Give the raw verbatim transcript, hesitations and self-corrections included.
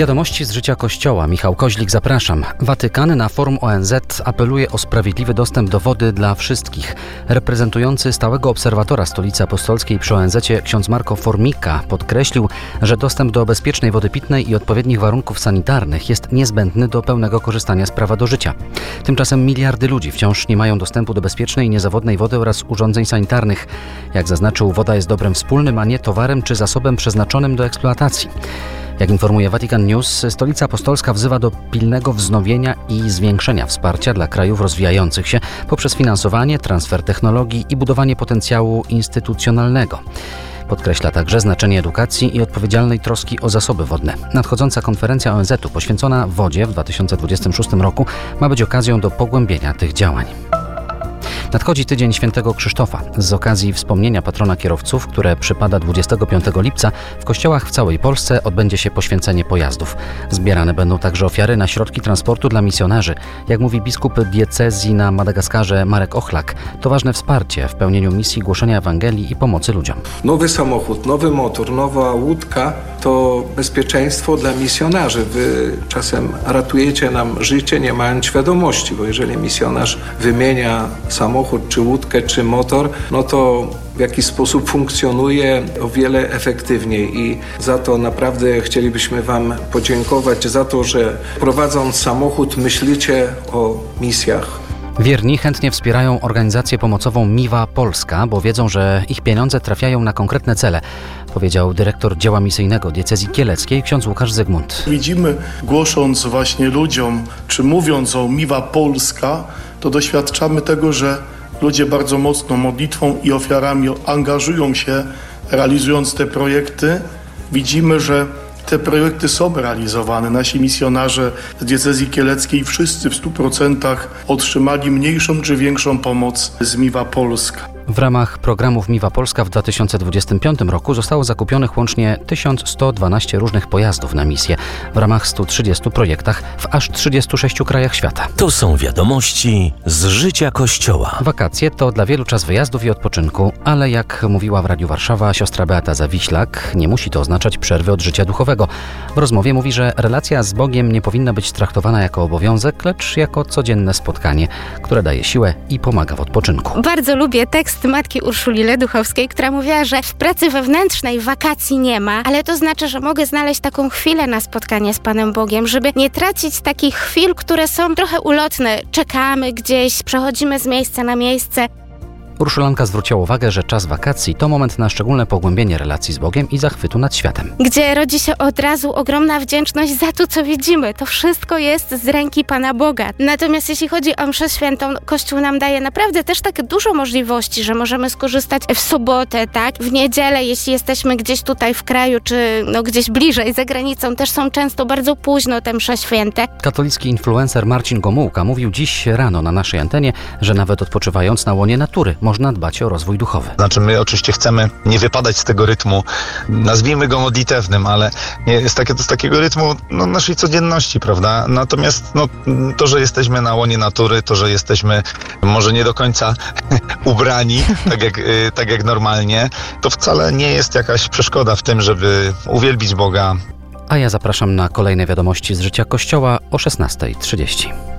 Wiadomości z życia Kościoła. Michał Koźlik, zapraszam. Watykan na forum O N Z apeluje o sprawiedliwy dostęp do wody dla wszystkich. Reprezentujący stałego obserwatora Stolicy Apostolskiej przy O N Z-cie ksiądz Marco Formica podkreślił, że dostęp do bezpiecznej wody pitnej i odpowiednich warunków sanitarnych jest niezbędny do pełnego korzystania z prawa do życia. Tymczasem miliardy ludzi wciąż nie mają dostępu do bezpiecznej i niezawodnej wody oraz urządzeń sanitarnych. Jak zaznaczył, woda jest dobrem wspólnym, a nie towarem czy zasobem przeznaczonym do eksploatacji. Jak informuje Vatican News, Stolica Apostolska wzywa do pilnego wznowienia i zwiększenia wsparcia dla krajów rozwijających się poprzez finansowanie, transfer technologii i budowanie potencjału instytucjonalnego. Podkreśla także znaczenie edukacji i odpowiedzialnej troski o zasoby wodne. Nadchodząca konferencja O N Z-u poświęcona wodzie w dwa tysiące dwudziestym szóstym roku ma być okazją do pogłębienia tych działań. Nadchodzi tydzień Świętego Krzysztofa. Z okazji wspomnienia patrona kierowców, które przypada dwudziestego piątego lipca, w kościołach w całej Polsce odbędzie się poświęcenie pojazdów. Zbierane będą także ofiary na środki transportu dla misjonarzy. Jak mówi biskup diecezji na Madagaskarze Marek Ochlak, to ważne wsparcie w pełnieniu misji głoszenia Ewangelii i pomocy ludziom. Nowy samochód, nowy motor, nowa łódka to bezpieczeństwo dla misjonarzy. Wy czasem ratujecie nam życie, nie mając świadomości, bo jeżeli misjonarz wymienia samochód, czy łódkę, czy motor, no to w jakiś sposób funkcjonuje o wiele efektywniej i za to naprawdę chcielibyśmy Wam podziękować, za to, że prowadząc samochód myślicie o misjach. Wierni chętnie wspierają organizację pomocową Miwa Polska, bo wiedzą, że ich pieniądze trafiają na konkretne cele, powiedział dyrektor dzieła misyjnego diecezji kieleckiej ksiądz Łukasz Zygmunt. Widzimy, głosząc właśnie ludziom, czy mówiąc o Miwa Polska, to doświadczamy tego, że ludzie bardzo mocno modlitwą i ofiarami angażują się, realizując te projekty. Widzimy, że te projekty są realizowane. Nasi misjonarze z diecezji kieleckiej wszyscy w stu procentach otrzymali mniejszą czy większą pomoc z Miwa Polska. W ramach programów Miwa Polska w dwa tysiące dwudziestym piątym roku zostało zakupionych łącznie tysiąc sto dwanaście różnych pojazdów na misję w ramach stu trzydziestu projektach w aż trzydziestu sześciu krajach świata. To są wiadomości z życia Kościoła. Wakacje to dla wielu czas wyjazdów i odpoczynku, ale jak mówiła w Radiu Warszawa siostra Beata Zawiślak, nie musi to oznaczać przerwy od życia duchowego. W rozmowie mówi, że relacja z Bogiem nie powinna być traktowana jako obowiązek, lecz jako codzienne spotkanie, które daje siłę i pomaga w odpoczynku. Bardzo lubię tekst matki Urszuli Leduchowskiej, która mówiła, że w pracy wewnętrznej wakacji nie ma, ale to znaczy, że mogę znaleźć taką chwilę na spotkanie z Panem Bogiem, żeby nie tracić takich chwil, które są trochę ulotne. Czekamy gdzieś, przechodzimy z miejsca na miejsce. Urszulanka zwróciła uwagę, że czas wakacji to moment na szczególne pogłębienie relacji z Bogiem i zachwytu nad światem. Gdzie rodzi się od razu ogromna wdzięczność za to, co widzimy. To wszystko jest z ręki Pana Boga. Natomiast jeśli chodzi o mszę świętą, Kościół nam daje naprawdę też tak dużo możliwości, że możemy skorzystać w sobotę, tak? W niedzielę, jeśli jesteśmy gdzieś tutaj w kraju, czy no gdzieś bliżej, za granicą, też są często bardzo późno te msze święte. Katolicki influencer Marcin Gomułka mówił dziś rano na naszej antenie, że nawet odpoczywając na łonie natury, można dbać o rozwój duchowy. Znaczy my oczywiście chcemy nie wypadać z tego rytmu, nazwijmy go modlitewnym, ale nie, jest takie, to z takiego rytmu no, naszej codzienności, prawda? Natomiast no, to, że jesteśmy na łonie natury, to, że jesteśmy może nie do końca ubrani, tak jak, tak jak normalnie, to wcale nie jest jakaś przeszkoda w tym, żeby uwielbić Boga. A ja zapraszam na kolejne wiadomości z życia Kościoła o szesnasta trzydzieści.